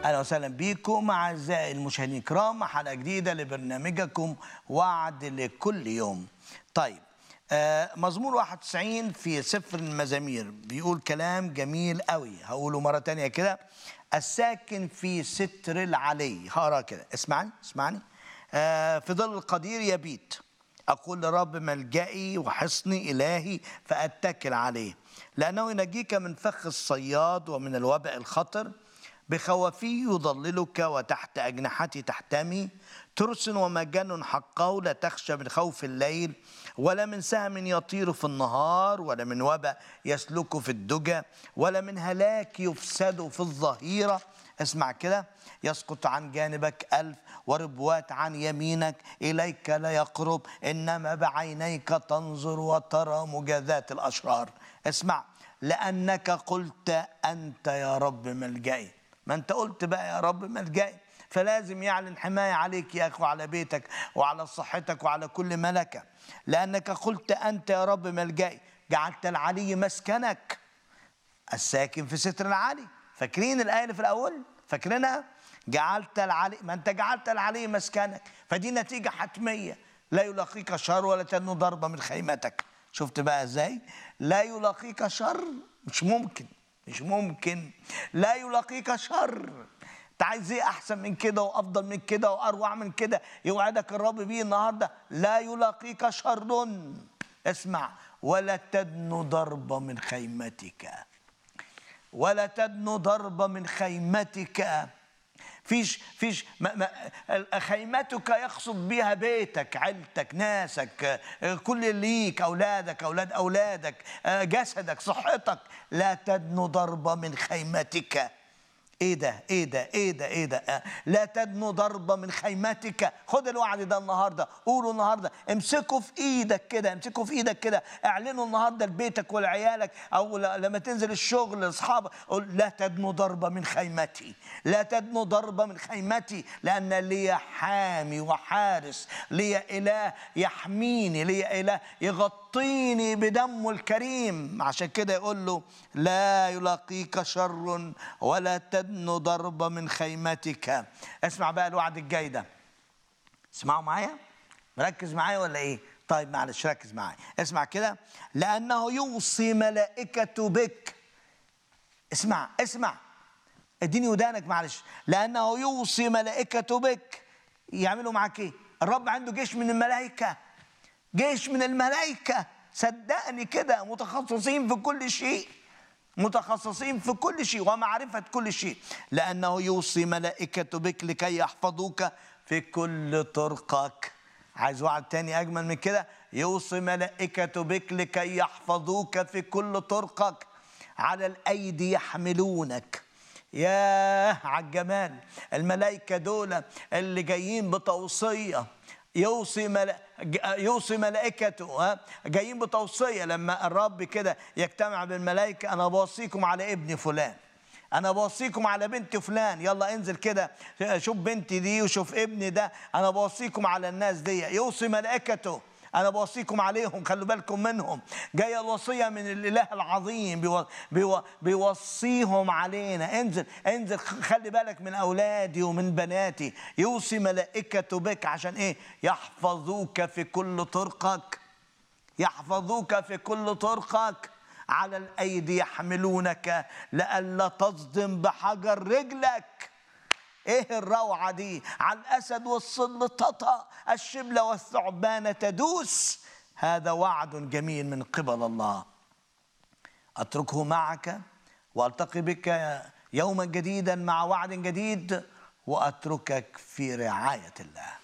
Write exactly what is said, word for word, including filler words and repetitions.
اهلا وسهلا بكم اعزائي المشاهدين الكرام، حلقه جديده لبرنامجكم وعد لكل يوم. طيب آه مزمور واحد وتسعين في سفر المزامير بيقول كلام جميل قوي، هقوله مره تانية كده. الساكن في ستر العلي، هقرا كده، اسمعني اسمعني. آه في ظل القدير يبيت، أقول لرب ملجئي وحصني إلهي فأتكل عليه، لأنه ينجيك من فخ الصياد ومن الوباء الخطر. بخوافي يضللك وتحت أجنحتي تحتمي، ترس ومجن حقه لا تخشى من خوف الليل، ولا من سهم يطير في النهار، ولا من وباء يسلك في الدجى، ولا من هلاك يفسد في الظهيرة. اسمع كده، يسقط عن جانبك ألف وربوات عن يمينك، إليك لا يقرب، إنما بعينيك تنظر وترى مجازات الأشرار. اسمع، لأنك قلت أنت يا رب ملجئي. ما أنت قلت بقى يا رب ملجئي، فلازم يعلن حماية عليك يا أخو، على بيتك وعلى صحتك وعلى كل ملكة. لأنك قلت أنت يا رب ملجئي، جعلت العلي مسكنك، الساكن في ستر العلي. فاكرين الآية اللي في الأول؟ فاكرينها؟ جعلت العلي، ما أنت جعلت العلي مسكنك، فدي نتيجة حتمية. لا يلاقيك شر ولا تدنو ضربة من خيمتك. شفت بقى ازاي؟ لا يلاقيك شر، مش ممكن مش ممكن لا يلاقيك شر. انت عايز ايه احسن من كده وافضل من كده واروع من كده يوعدك الرب بيه النهارده؟ لا يلاقيك شر. اسمع، ولا تدنو ضربة من خيمتك، ولا تدنو ضربة من خيمتك. فيش فيش ما ما خيمتك يقصد بها بيتك، عيلتك، ناسك، كل اللي ليك، أولادك، أولاد أولادك، جسدك، صحتك. لا تدنو ضربة من خيمتك. ايه ده ايه ده ايه ده ايه ده لا تدنو ضربة من خيمتك. خد الوعد ده النهارده، قوله النهارده، امسكه في ايدك كده، امسكه في ايدك كده، اعلنه النهارده لبيتك ولعيالك، او لما تنزل الشغل لاصحابك، قول لا تدنو ضربة من خيمتي، لا تدنو ضربة من خيمتي، لان لي حامي وحارس، لي اله يحميني، لي اله يغطيني بدمه الكريم. عشان كده يقول له لا يلاقيك شر ولا تدنو ضربة من خيمتك. اسمع بقى الوعد الجاي ده، اسمعوا معايا، مركز معايا ولا ايه؟ طيب معلش ركز معايا، اسمع كده. لأنه يوصي ملائكته بك. اسمع اسمع اديني ودانك معلش. لأنه يوصي ملائكته بك، يعملوا معاك ايه؟ الرب عنده جيش من الملائكة، جيش من الملائكة، صدقني كده، متخصصين في كل شيء، متخصصين في كل شيء ومعرفة كل شيء. لأنه يوصي ملائكته بك لكي يحفظوك في كل طرقك. عايز وعد تاني أجمل من كده؟ يوصي ملائكته بك لكي يحفظوك في كل طرقك، على الأيدي يحملونك. ياه على الجمال، الملائكة دول اللي جايين بتوصية. يوصي ملا... يوصي ملائكته، ها جايين بتوصيه. لما الرب كده يجتمع بالملائكه، انا بوصيكم على ابن فلان، انا بوصيكم على بنت فلان، يلا انزل كده شوف بنتي دي وشوف ابني ده، انا بوصيكم على الناس دي. يوصي ملائكته، أنا بوصيكم عليهم، خلوا بالكم منهم. جاية الوصية من الإله العظيم، بيو بيو بيوصيهم علينا. انزل انزل خلي بالك من أولادي ومن بناتي. يوصي ملائكته بك عشان إيه؟ يحفظوك في كل طرقك، يحفظوك في كل طرقك، على الأيدي يحملونك لئلا تصدم بحجر رجلك. ايه الروعة دي؟ على الأسد والصل تطأ، الشبلة والثعبان تدوس. هذا وعد جميل من قبل الله. أتركه معك وألتقي بك يوما جديدا مع وعد جديد، وأتركك في رعاية الله.